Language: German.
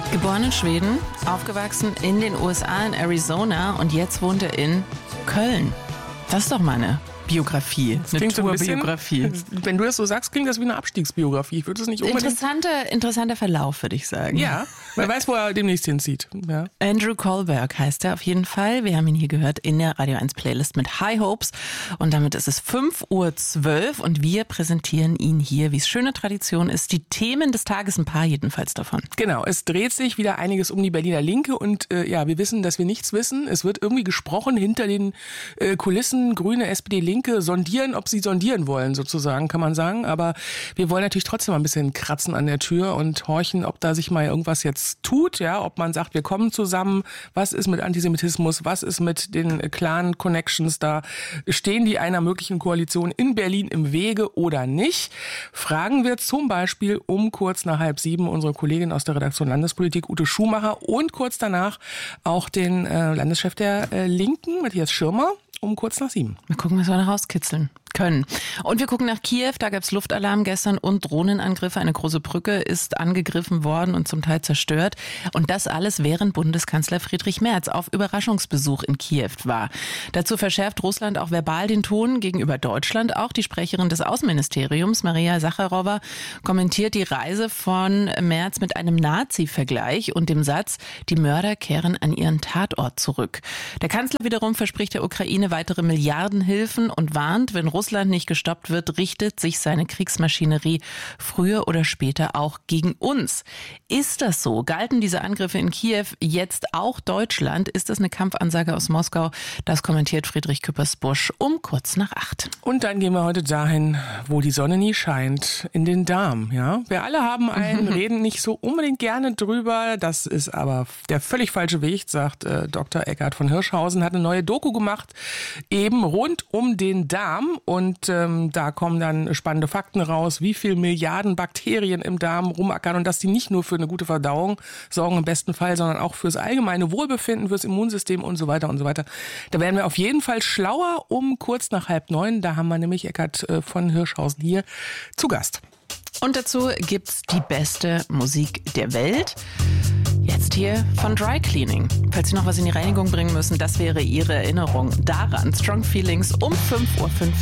Geboren in Schweden, aufgewachsen in den USA, in Arizona und jetzt wohnt er in Köln. Das ist doch meine Biografie, das klingt eine so ein Biografie. Wenn du das so sagst, klingt das wie eine Abstiegsbiografie. Ich würde es nicht unbedingt... Interessanter Verlauf, würde ich sagen. Ja, man weiß, wo er demnächst hinzieht. Ja. Andrew Kohlberg heißt er auf jeden Fall. Wir haben ihn hier gehört in der Radio 1 Playlist mit High Hopes. Und damit ist es 5:12 Uhr und wir präsentieren ihn hier, wie es schöne Tradition ist, die Themen des Tages, ein paar jedenfalls davon. Genau, es dreht sich wieder einiges um die Berliner Linke und wir wissen, dass wir nichts wissen. Es wird irgendwie gesprochen hinter den Kulissen, Grüne, SPD, Linke sondieren, ob sie sondieren wollen, sozusagen, kann man sagen. Aber wir wollen natürlich trotzdem mal ein bisschen kratzen an der Tür und horchen, ob da sich mal irgendwas jetzt tut, ja, ob man sagt, wir kommen zusammen, was ist mit Antisemitismus, was ist mit den Clan-Connections da, stehen die einer möglichen Koalition in Berlin im Wege oder nicht? Fragen wir zum Beispiel um kurz nach 6:30 unsere Kollegin aus der Redaktion Landespolitik, Ute Schumacher, und kurz danach auch den Landeschef der Linken, Matthias Schirmer, um kurz nach 7. Wir gucken, was wir noch rauskitzeln können. Und wir gucken nach Kiew, da gab es Luftalarm gestern und Drohnenangriffe. Eine große Brücke ist angegriffen worden und zum Teil zerstört. Und das alles, während Bundeskanzler Friedrich Merz auf Überraschungsbesuch in Kiew war. Dazu verschärft Russland auch verbal den Ton gegenüber Deutschland. Auch die Sprecherin des Außenministeriums, Maria Sacharowa, kommentiert die Reise von Merz mit einem Nazi-Vergleich und dem Satz, die Mörder kehren an ihren Tatort zurück. Der Kanzler wiederum verspricht der Ukraine weitere Milliardenhilfen und warnt, wenn Russland nicht gestoppt wird, richtet sich seine Kriegsmaschinerie früher oder später auch gegen uns. Ist das so? Galten diese Angriffe in Kiew jetzt auch Deutschland? Ist das eine Kampfansage aus Moskau? Das kommentiert Friedrich Küppersbusch um kurz nach 8. Und dann gehen wir heute dahin, wo die Sonne nie scheint, in den Darm. Ja? Wir alle haben einen, reden nicht so unbedingt gerne drüber. Das ist aber der völlig falsche Weg, sagt Dr. Eckhard von Hirschhausen, hat eine neue Doku gemacht, eben rund um den Darm. Und da kommen dann spannende Fakten raus, wie viel Milliarden Bakterien im Darm rumackern und dass die nicht nur für eine gute Verdauung sorgen im besten Fall, sondern auch fürs allgemeine Wohlbefinden, fürs Immunsystem und so weiter und so weiter. Da werden wir auf jeden Fall schlauer um kurz nach 8:30. Da haben wir nämlich Eckhard von Hirschhausen hier zu Gast. Und dazu gibt's die beste Musik der Welt. Jetzt hier von Dry Cleaning. Falls Sie noch was in die Reinigung bringen müssen, das wäre Ihre Erinnerung daran. Strong Feelings um 5:05 Uhr.